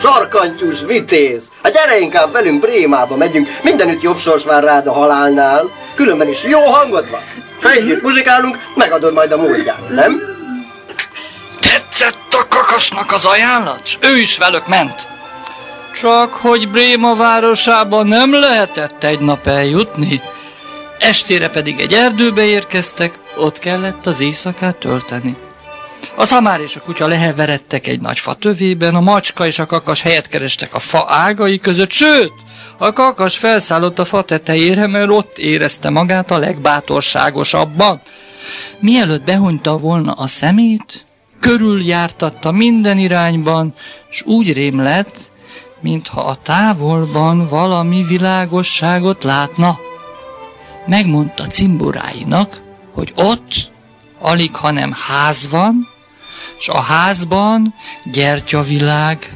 sarkantyús vitéz! Hát gyere inkább velünk Brémába megyünk, mindenütt jobb sors vár rád a halálnál. Különben is jó hangod van. S ha együtt muzsikálunk, megadod majd a módját, nem? Tetszett a kakasnak az ajánlat, s ő is velük ment. Csak hogy Bréma városába nem lehetett egy nap eljutni. Estére pedig egy erdőbe érkeztek, ott kellett az éjszakát tölteni. A szamár és a kutya leheveredtek egy nagy fa tövében, a macska és a kakas helyet kerestek a fa ágai között, sőt, a kakas felszállott a fa tetejére, mert ott érezte magát a legbátorságosabban. Mielőtt behunyta volna a szemét, körüljártatta minden irányban, s úgy rém lett, mintha a távolban valami világosságot látna. Megmondta cimboráinak, hogy ott alig, hanem ház van, s a házban gyertyavilág.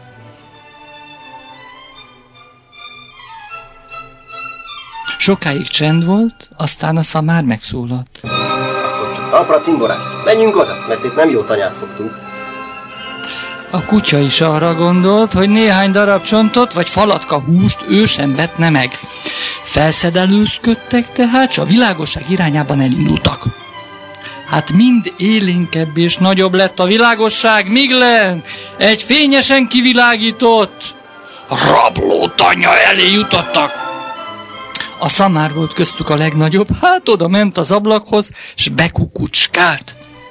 Sokáig csend volt, aztán a szamár megszólalt. Akkor csak talpra, cimborás, menjünk oda, mert itt nem jó tanyát fogtunk. A kutya is arra gondolt, hogy néhány darab csontot vagy falatka húst ő sem vetne meg. Felszedelőzködtek tehát, s a világosság irányában elindultak. Hát mind élénkebb és nagyobb lett a világosság, míg len egy fényesen kivilágított rablótanya elé jutottak. A szamár volt köztük a legnagyobb, hát oda ment az ablakhoz, s bekukucskált.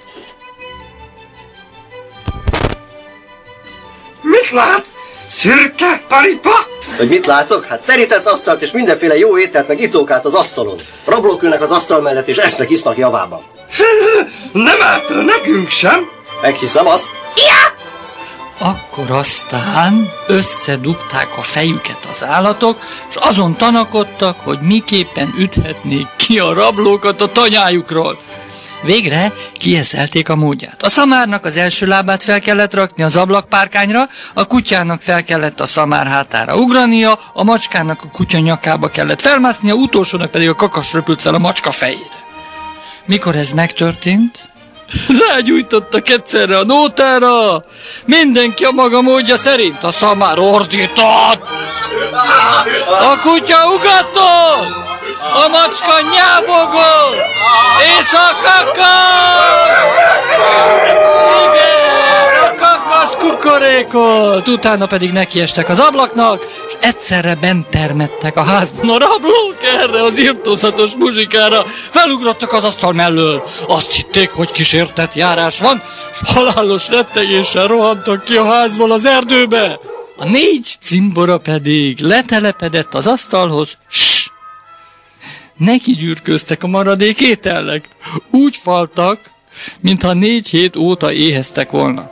Mit látsz? Szürke paripa? Hogy mit látok? Hát terített asztalt és mindenféle jó ételt meg itókát az asztalon. Rablók ülnek az asztal mellett és esznek, isznak javában. Nem árt nekünk sem? Meghiszem azt. Ja! Akkor aztán összedugták a fejüket az állatok, és azon tanakodtak, hogy miképpen üthetnék ki a rablókat a tanyájukról. Végre kieszelték a módját. A szamárnak az első lábát fel kellett rakni az ablakpárkányra, a kutyának fel kellett a szamár hátára ugrania, a macskának a kutya nyakába kellett felmásznia, utolsónak pedig a kakas röpült fel a macska fejére. Mikor ez megtörtént, rágyújtottak egyszerre a nótára, mindenki a maga módja szerint. A szamár ordított, a kutya ugatott, a macska nyávogott, és a kakas! Igen, a kakas kukorékolt! Utána pedig nekiestek az ablaknak, és egyszerre bent termettek a házban a rablók erre az irtózatos muzsikára. Felugrottak az asztal mellől. Azt hitték, hogy kísértett járás van, és halálos rettegéssel rohantak ki a házból az erdőbe. A 4 cimbora pedig letelepedett az asztalhoz, neki gyűrköztek a maradék ételnek. Úgy faltak, mintha 4 hét óta éheztek volna.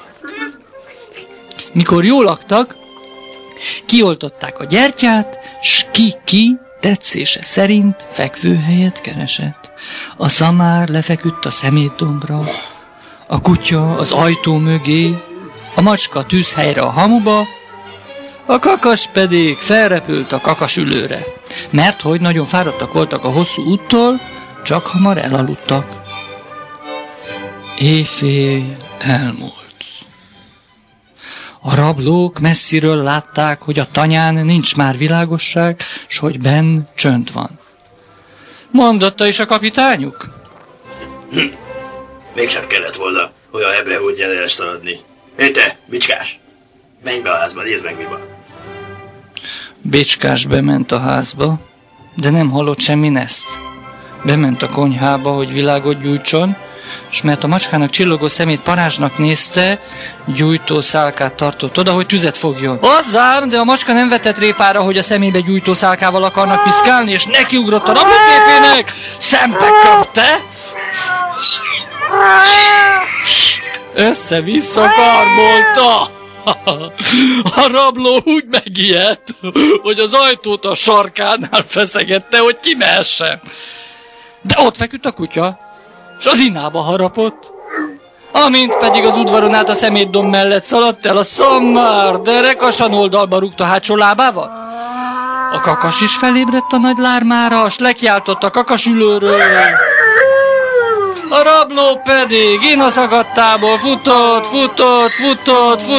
Mikor jól laktak, kioltották a gyertyát, s ki tetszése szerint fekvőhelyet keresett. A szamár lefeküdt a szemétdombra, a kutya az ajtó mögé, a macska tűzhelyre a hamuba, a kakas pedig felrepült a kakasülőre, mert hogy nagyon fáradtak voltak a hosszú úttól, csak hamar elaludtak. Éjfél elmúlt. A rablók messziről látták, hogy a tanyán nincs már világosság, s hogy benn csönd van. Mondotta is a kapitányuk? Mégsem kellett volna olyan hebrehúgyján elszaladni. Hé te, bicskás! Menj be a házba, nézd meg, mi van. Bicskás bement a házba, de nem hallott semmi neszt. Bement a konyhába, hogy világot gyújtson, és mert a macskának csillogó szemét parázsnak nézte, gyújtó szálkát tartott oda, hogy tüzet fogjon. Hozzám, de a macska nem vetett réfára, hogy a szemébe gyújtó szálkával akarnak piszkálni, és nekiugrott a rablóképének, szembe köpte, össze-vissza karbolta. A rabló úgy megijedt, hogy az ajtót a sarkánál feszegette, hogy kimehessen. De ott feküdt a kutya, s az inába harapott. Amint pedig az udvaron át a szemétdomb mellett szaladt el, a szamár derekasan oldalba rúgta hátsó lábával. A kakas is felébredt a nagy lármára, s lekiáltott a kakasülőről. A rabló pedig inaszakadtából futott,